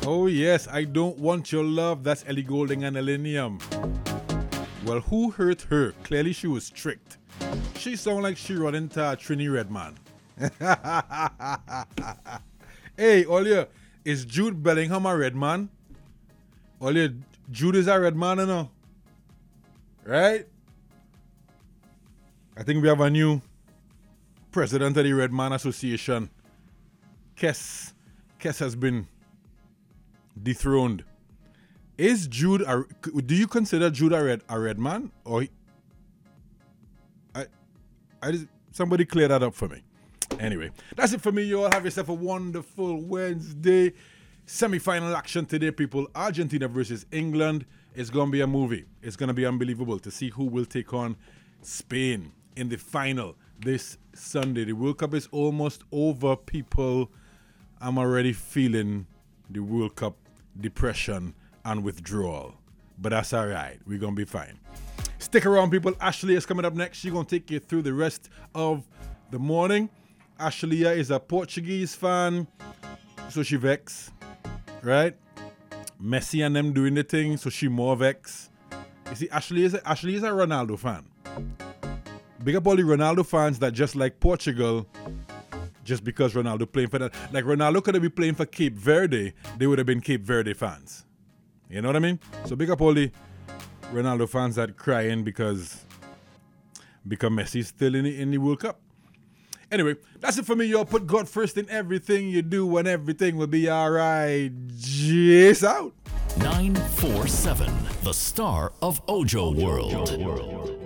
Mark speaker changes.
Speaker 1: Oh yes, I don't want your love. That's Ellie Goulding and Elenium. Well, who hurt her? Clearly she was tricked. She sound like she run into Trini Redman. Hey, Olia, is Jude Bellingham a red man? Olia, Jude is a red man, you know? Right? I think we have a new president of the Red Man Association. Kess has been dethroned. Is Jude do you consider Jude a red man? Or somebody clear that up for me. Anyway, that's it for me. You all have yourself a wonderful Wednesday. Semi-final action today, people. Argentina versus England. It's going to be a movie. It's going to be unbelievable to see who will take on Spain in the final this Sunday. The World Cup is almost over, people. I'm already feeling the World Cup depression and withdrawal. But that's all right. We're going to be fine. Stick around, people. Ashley is coming up next. She's going to take you through the rest of the morning. Ashley is a Portuguese fan, so she vex, right? Messi and them doing the thing, so she more vex. You see, Ashley is a Ronaldo fan. Big up all the Ronaldo fans that just like Portugal, just because Ronaldo playing for that. Like Ronaldo could have been playing for Cape Verde, they would have been Cape Verde fans. You know what I mean? So big up all the Ronaldo fans that crying because Messi's still in the World Cup. Anyway, that's it for me, y'all. Put God first in everything you do and everything will be all right. Jace out.
Speaker 2: 947, the star of Ojo World.